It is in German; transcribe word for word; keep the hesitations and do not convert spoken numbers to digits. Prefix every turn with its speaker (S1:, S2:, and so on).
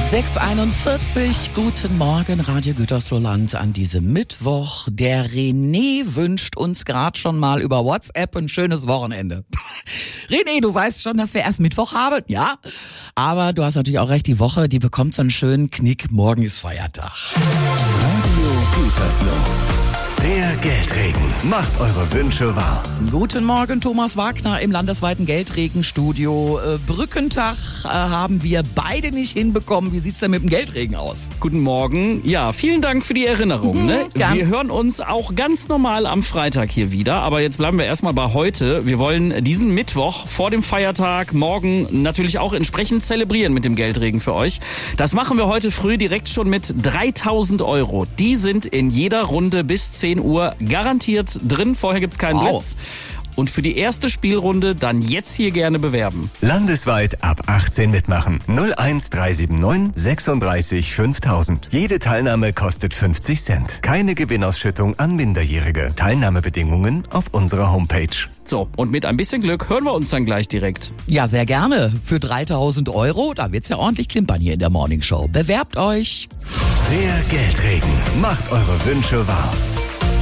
S1: sechs Uhr einundvierzig, guten Morgen, Radio Gütersloh-Land an diesem Mittwoch. Der René wünscht uns gerade schon mal über WhatsApp ein schönes Wochenende. René, du weißt schon, dass wir erst Mittwoch haben, ja? Aber du hast natürlich auch recht, die Woche, die bekommt so einen schönen Knick. Morgen ist Feiertag.
S2: Radio Gütersloh. Der Geldregen macht eure Wünsche wahr.
S1: Guten Morgen, Thomas Wagner im landesweiten Geldregenstudio. Äh, Brückentag äh, haben wir beide nicht hinbekommen. Wie sieht's denn mit dem Geldregen aus?
S3: Guten Morgen. Ja, vielen Dank für die Erinnerung.
S1: Mhm,
S3: ne?
S1: gern.
S3: Wir hören uns auch ganz normal am Freitag hier wieder. Aber jetzt bleiben wir erstmal bei heute. Wir wollen diesen Mittwoch vor dem Feiertag morgen natürlich auch entsprechend zelebrieren mit dem Geldregen für euch. Das machen wir heute früh direkt schon mit dreitausend Euro. Die sind in jeder Runde bis zehn Uhr garantiert drin. Vorher gibt's keinen
S1: Wow.
S3: Blitz. Und für die erste Spielrunde dann jetzt hier gerne bewerben.
S2: Landesweit ab achtzehn mitmachen. null eins drei sieben neun sechsunddreißig fünftausend. Jede Teilnahme kostet fünfzig Cent. Keine Gewinnausschüttung an Minderjährige. Teilnahmebedingungen auf unserer Homepage.
S3: So, und mit ein bisschen Glück hören wir uns dann gleich direkt.
S1: Ja, sehr gerne. Für dreitausend Euro, da wird's ja ordentlich klimpern hier in der Morningshow. Bewerbt euch.
S2: Der Geldregen macht eure Wünsche wahr.